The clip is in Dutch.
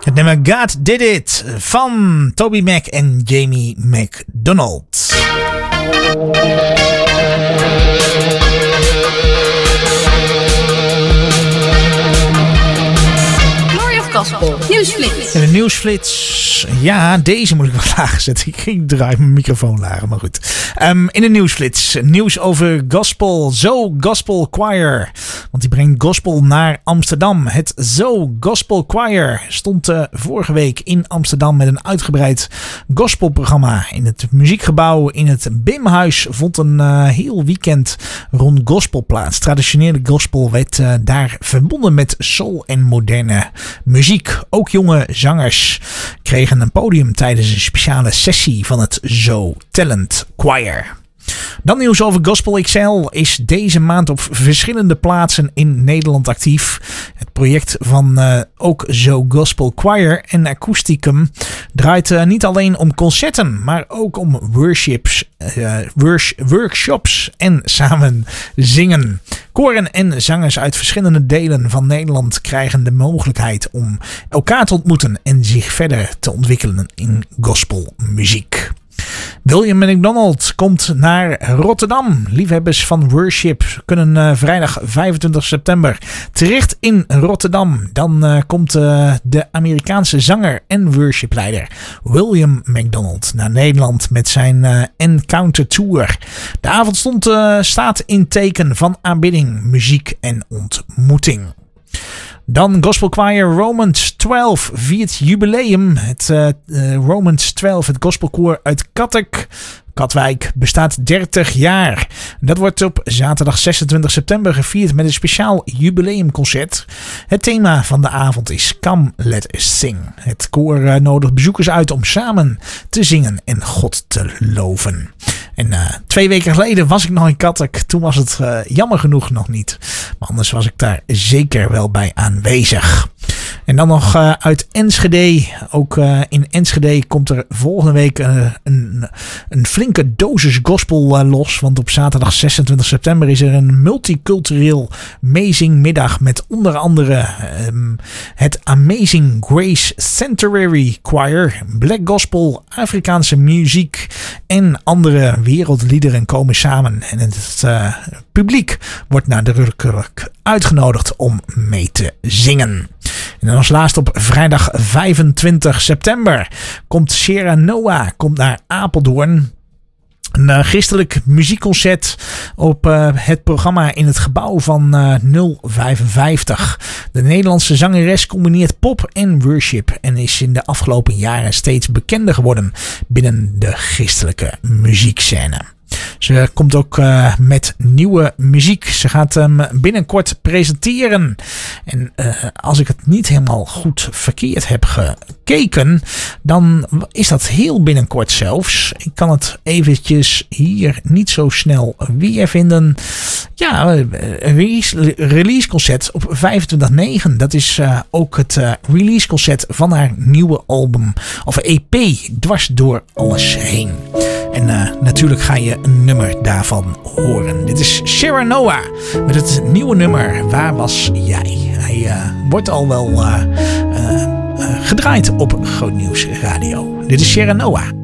Het nummer God Did It van Toby Mac en Jamie McDonald. Gospel. Nieuwsflits. En de nieuwsflits. Ja, deze moet ik wat lager zetten. Ik draai mijn microfoon lager, maar goed. In de nieuwsflits. Nieuws over gospel. Zo Gospel Choir. Want die brengt gospel naar Amsterdam. Het Zo Gospel Choir stond vorige week in Amsterdam met een uitgebreid gospelprogramma. In het muziekgebouw in het Bimhuis vond een heel weekend rond gospel plaats. Traditionele gospel werd daar verbonden met soul en moderne muziek. Ook jonge zangers kregen een podium tijdens een speciale sessie van het Zo Talent Choir. Dan nieuws over Gospel XL is deze maand op verschillende plaatsen in Nederland actief. Het project van ook Zo Gospel Choir en Acousticum draait niet alleen om concerten, maar ook om workshops en samen zingen. Koren en zangers uit verschillende delen van Nederland krijgen de mogelijkheid om elkaar te ontmoeten en zich verder te ontwikkelen in gospelmuziek. William McDonald komt naar Rotterdam. Liefhebbers van worship kunnen vrijdag 25 september terecht in Rotterdam. Dan komt de Amerikaanse zanger en worshipleider William McDonald naar Nederland met zijn Encounter Tour. De avond staat in teken van aanbidding, muziek en ontmoeting. Dan Gospel Choir Romans 12 viert jubileum. Het Romans 12, het gospelkoor uit Katwijk, bestaat 30 jaar. Dat wordt op zaterdag 26 september gevierd met een speciaal jubileumconcert. Het thema van de avond is Come Let Us Sing. Het koor nodigt bezoekers uit om samen te zingen en God te loven. En 2 weken geleden was ik nog in Katwijk. Toen was het jammer genoeg nog niet. Maar anders was ik daar zeker wel bij aanwezig. En dan nog uit Enschede. Ook in Enschede komt er volgende week een flinke dosis gospel los. Want op zaterdag 26 september is er een multicultureel amazing middag. Met onder andere het Amazing Grace Sanctuary Choir. Black Gospel, Afrikaanse muziek en andere wereldliederen komen samen. En het publiek wordt nadrukkelijk uitgenodigd om mee te zingen. En dan als laatste op vrijdag 25 september komt Sierra Noah naar Apeldoorn. Een christelijk muziekconcert op het programma in het gebouw van 055. De Nederlandse zangeres combineert pop en worship en is in de afgelopen jaren steeds bekender geworden binnen de christelijke muziekscène. Ze komt ook met nieuwe muziek. Ze gaat hem binnenkort presenteren. En als ik het niet helemaal goed verkeerd heb gekeken, dan is dat heel binnenkort zelfs. Ik kan het eventjes hier niet zo snel weervinden. Ja, releaseconcert op 25/9. Dat is ook het releaseconcert van haar nieuwe album of EP Dwars door alles heen. En natuurlijk ga je een nummer daarvan horen. Dit is Sierra Noah met het nieuwe nummer Waar was jij? Hij wordt al wel gedraaid op Groot Nieuws Radio. Dit is Sierra Noah.